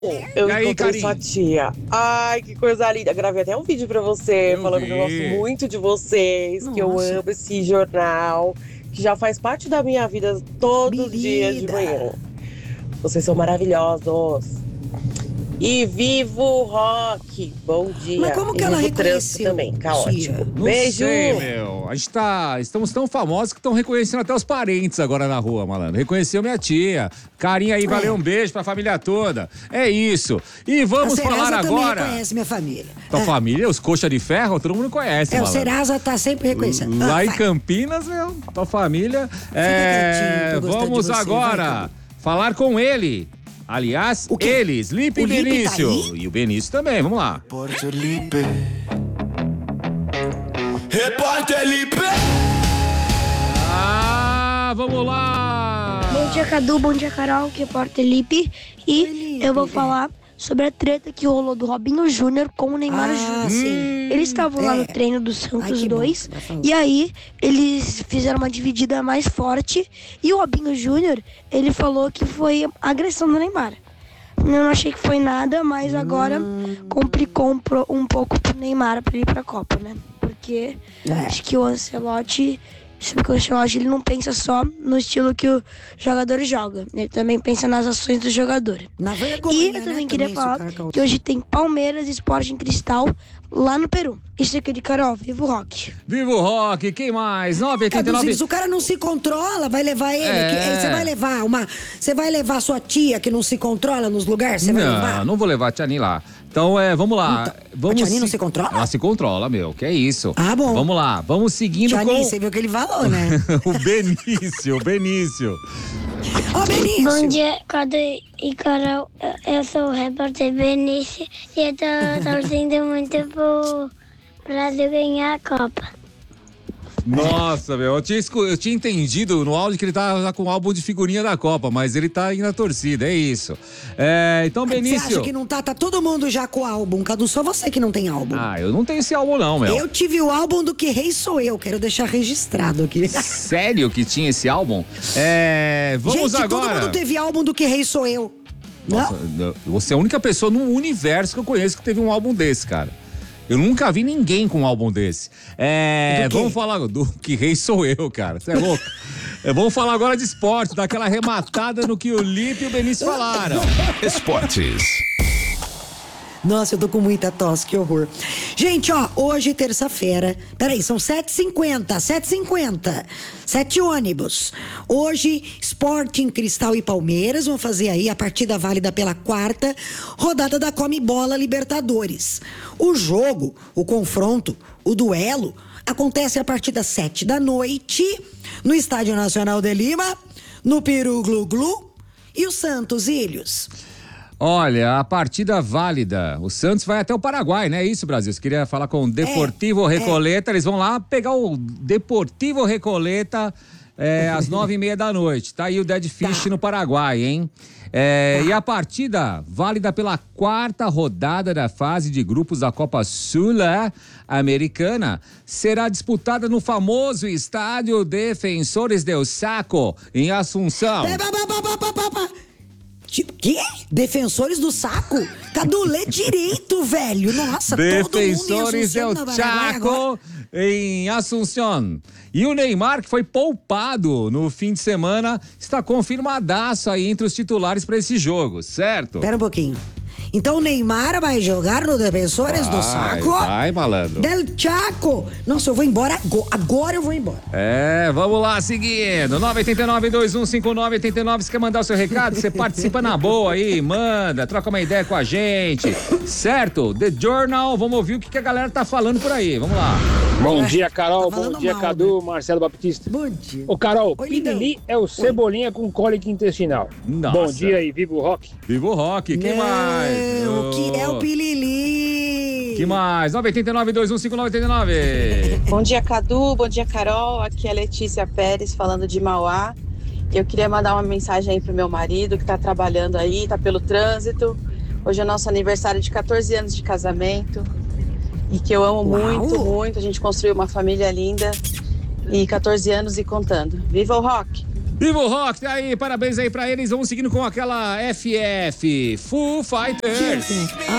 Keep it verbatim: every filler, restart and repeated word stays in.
Eu E aí, encontrei Carim? sua tia. Ai, que coisa linda. Gravei até um vídeo pra você, Eu falando vi. que eu gosto muito de vocês, que eu Nossa. amo esse jornal, que já faz parte da minha vida todos os dias de Querida. manhã. Vocês são maravilhosos. E viva o rock! Bom dia. Mas como que e ela viva o trânsito reconheceu, também, tia? caótico. Não Beijo! sei, meu. A gente tá. Estamos tão famosos que estão reconhecendo até os parentes agora na rua, malandro. Reconheceu minha tia. Carinha aí, valeu, um beijo pra família toda. É isso. E vamos a Serasa falar também agora. reconhece minha família. Tua É. família, os coxa de ferro, todo mundo conhece, É, o malandro. Serasa tá sempre reconhecendo. Lá Ah, em vai. Campinas, meu, tua família. quietinho, É, tô gostando vamos de você, agora vai, falar com ele. Aliás, O quê? eles, Lipe O e Lipe tá Benício. aí? E o Benício também, vamos lá. Repórter Lipe. Repórter Lipe. Ah, vamos lá. Bom dia, Cadu. Bom dia, Carol. Que é Repórter Lipe. E Oi, Lipe. eu vou falar sobre a treta que rolou do Robinho Júnior com o Neymar Ah, Júnior. sim. Eles estavam lá É. no treino do Ai, Santos que bom, dois. vai falar. E aí, eles fizeram uma dividida mais forte. E o Robinho Júnior, ele falou que foi agressão do Neymar. Eu não achei que foi nada, mas agora Hum. complicou um, pro- um pouco pro Neymar pra ele ir pra Copa, né? Porque É. acho que o Ancelotti, sabe que o Ancelotti ele não pensa só no estilo que o jogador joga. Ele também pensa nas ações do jogador. Na vergonha, E eu né, também queria se o falar cara causar. que hoje tem Palmeiras e Sporting Cristal lá no Peru. Isso aqui de Carol, viva o rock. Viva o rock, quem mais? nove oito nove. Cadu, se o cara não se controla, vai levar ele. É. que- Você vai levar uma. Você vai levar sua tia que não se controla nos lugares? Você vai Não, levar? não vou levar a Tiani lá. Então, é, vamos lá. Então, vamos a Tiani não se controla? Ela se controla, meu, que é isso. Ah, bom. Vamos lá, vamos seguindo Tiani, com... você viu o que ele falou, né? o Benício, o Benício. Ó, Benício. Bom dia, Cadu e Carol. Eu- Eu sou o repórter Benício e eu tô torcendo muito pro Brasil ganhar a Copa. Nossa, meu, eu tinha, escu- eu tinha entendido no áudio que ele tá já com o álbum de figurinha da Copa, mas ele tá indo na torcida, é isso. É, então, Você Benício... acha que não tá? Tá todo mundo já com o álbum. Cadu, só você que não tem álbum. Ah, eu não tenho esse álbum não, meu. Eu tive o álbum do Que Rei Sou Eu. Quero deixar registrado aqui. Sério que tinha esse álbum? É, vamos Gente, agora... todo mundo teve álbum do Que Rei Sou Eu. Nossa, Não? você é a única pessoa no universo que eu conheço que teve um álbum desse, cara. Eu nunca vi ninguém com um álbum desse. É, Do quê? vamos falar do Que Rei Sou Eu, cara. Você é louco? É, vamos falar agora de esporte, daquela arrematada no que o Lipe e o Benício falaram. Esportes. Nossa, eu tô com muita tosse, que horror. Gente, ó, hoje, terça-feira. Peraí, são sete e cinquenta, sete e cinquenta. Sete ônibus. Hoje, Sporting, Cristal e Palmeiras vão fazer aí a partida válida pela quarta rodada da Come Bola Libertadores. O jogo, o confronto, o duelo, acontece a partir das sete da noite no Estádio Nacional de Lima, no Peru Glu Glu e o Santos Ilhos. Olha, a partida válida. O Santos vai até o Paraguai, não é isso, Brasil? Você queria falar com o Deportivo é. Recoleta. Eles vão lá pegar o Deportivo Recoleta é, às nove e meia da noite. Tá aí o Dead Fish Tá. no Paraguai, hein? É, e a partida válida pela quarta rodada da fase de grupos da Copa Sul-Americana será disputada no famoso estádio Defensores del Chaco, em Assunção. É, pá, pá, pá, pá, pá, pá, pá. Tipo, quê? Defensores do saco? Cadu, lê direito, velho. Nossa, Defensores todo mundo em del Assunção, no Paraguai agora. Chaco, em Assunção. E o Neymar, que foi poupado no fim de semana, está confirmadaço aí entre os titulares para esse jogo, certo? Pera um pouquinho. Então o Neymar vai jogar no Defensores do Vai, Saco? vai, malandro. Del Chaco. Nossa, eu vou embora agora. Agora eu vou embora. É, vamos lá, seguindo. nove oito nove, dois um cinco nove oito nove. Você quer mandar o seu recado? Você participa na boa aí, manda, troca uma ideia com a gente, certo? The Journal, vamos ouvir o que que a galera tá falando por aí, vamos lá. Bom dia, Carol. Tá Bom falando dia, mal, Cadu. Marcelo Baptista. Bom dia. Ô, Carol, Oi, Pirili lindão. é o Cebolinha com cólica intestinal. Nossa. Bom dia e viva o rock. Viva o rock, quem mais? Não, o que é o Ô, Pilili? que mais? nove oito nove, dois um cinco nove oito nove. Bom dia, Cadu. Bom dia, Carol. Aqui é Letícia Pérez falando de Mauá. Eu queria mandar uma mensagem aí pro meu marido que tá trabalhando aí, tá pelo trânsito. Hoje é nosso aniversário de quatorze anos de casamento e que eu amo Uau. muito, muito. A gente construiu uma família linda e quatorze anos e contando. Viva o rock! Vivo Rock, tá aí, parabéns aí pra eles. Vamos seguindo com aquela F F, Foo Fighters. Ah,